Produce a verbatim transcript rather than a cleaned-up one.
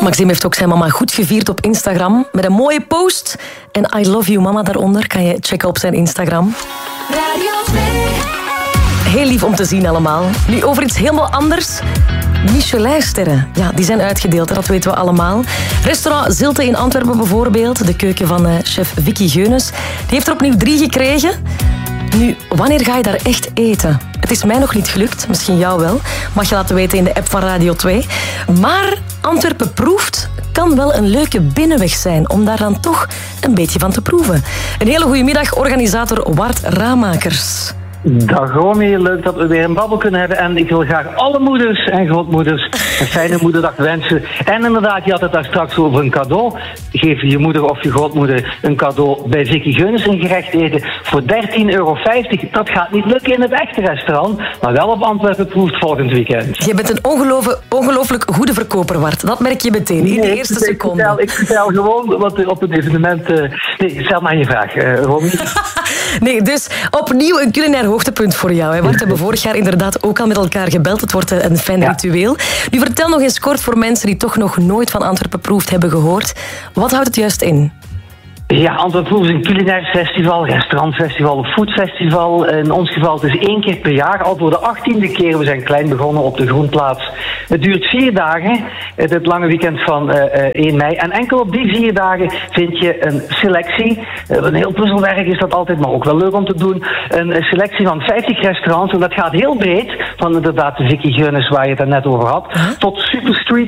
Maxime heeft ook zijn mama goed gevierd op Instagram met een mooie post. En I love you mama daaronder kan je checken op zijn Instagram. Radio twee. Heel lief om te zien allemaal. Nu over iets helemaal anders. Michelinsterren, ja, die zijn uitgedeeld, dat weten we allemaal. Restaurant Zilte in Antwerpen bijvoorbeeld, de keuken van uh, chef Vicky Geunis, die heeft er opnieuw drie gekregen. Nu, wanneer ga je daar echt eten? Het is mij nog niet gelukt, misschien jou wel. Mag je laten weten in de app van Radio twee. Maar Antwerpen proeft kan wel een leuke binnenweg zijn om daar dan toch een beetje van te proeven. Een hele goede middag, organisator Wart Ramakers. Dag Romy, leuk dat we weer een babbel kunnen hebben. En ik wil graag alle moeders en grootmoeders een fijne moederdag wensen. En inderdaad, je had het daar straks over een cadeau. Geef je moeder of je grootmoeder een cadeau bij Vicky Geunis een gerecht eten voor dertien euro vijftig. Dat gaat niet lukken in het echte restaurant, maar wel op Antwerpen proeft volgend weekend. Je bent een ongelofelijk, ongelooflijk goede verkoper, Wart. Dat merk je meteen in de nee, eerste ik seconde. Vertel, ik vertel gewoon wat er op het evenement... Uh, nee, stel maar je vraag, uh, Romy. Nee, dus opnieuw een culinair hoogtepunt voor jou. Hè. Wart, we hebben vorig jaar inderdaad ook al met elkaar gebeld. Het wordt een fijn ja. ritueel. Nu, vertel nog eens kort voor mensen die toch nog nooit van Antwerpen proeft hebben gehoord. Wat houdt het juist in? Ja, Antwerpen Proef is een culinair festival, restaurantfestival of foodfestival. In ons geval het is één keer per jaar, al voor de achttiende keer. We zijn klein begonnen op de Groenplaats. Het duurt vier dagen, het lange weekend van uh, één mei. En enkel op die vier dagen vind je een selectie. Uh, een heel puzzelwerk is dat altijd, maar ook wel leuk om te doen. Een selectie van vijftig restaurants. En dat gaat heel breed, van inderdaad de Vicky Geunis waar je het er net over had, huh? tot super street